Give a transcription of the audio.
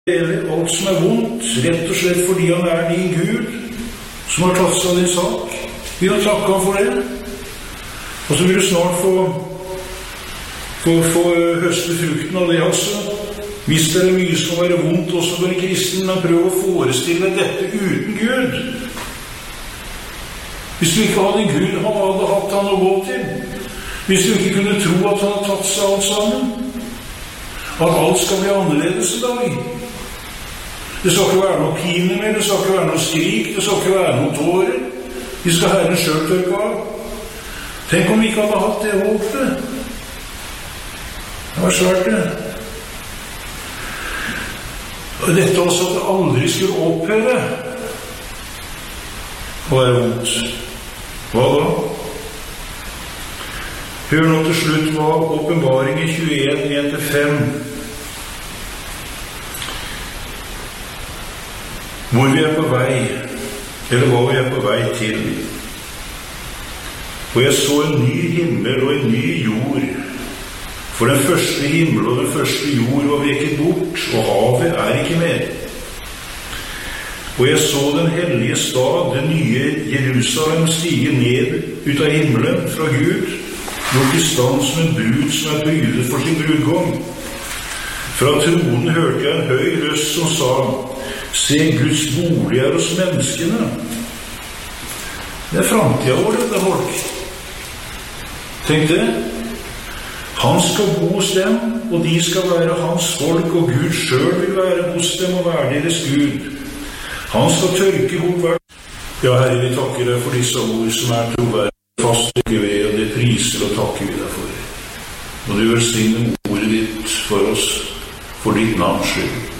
alt som vondt, rett og slett fordi han din Gud, som har tatt seg av din sak. Vi har takket ham for det. Og så vil du snart få høste frukten av det også. Hvis det mye som være vondt også for en kristen, men prøv å forestille dette uten Gud. Hvis du ikke hadde Gud, han hadde hatt han å gå til. Hvis du ikke kunne tro at han hadde tatt seg alt sammen. At alt skal bli annerledes i dag. Det skal ikke være noe pine mer, det skal ikke være noe skrik, det skal ikke være noe tårer. Vi skal Herren selv tørke av. Tenk om vi ikke hadde hatt det håpet. Det var svært det. Og dette også at det aldri skulle opphøre å være vondt. Hva da? Hør nå til slutt hva Åpenbaringen 21, 1-5. Hvor vi på vei, eller hva vi på vei til. Og jeg så en ny himmel og en ny jord. For den første himmel og den første jord var veket bort, og havet ikke mer. Og jeg så den hellige stad, det nye Jerusalem, stige ned ut av himmelen fra Gud, gjort i stand som en brud som brydet for sin brudgom. Fra tronen hørte jeg en høy røst som sa, se, Guds bolig hos menneskene. Det fremtiden vår, dette folk. Tenk det. Han skal bo hos dem, og de skal være hans folk, og Gud selv vil være hos dem og være deres Gud. Han skal tørke bort hvert. Ja, Herre, vi takker deg for disse ord som troverdige, faste ved, og det priser og takker vi deg for. Og du velsigne ordet ditt for oss, for ditt navns skyld.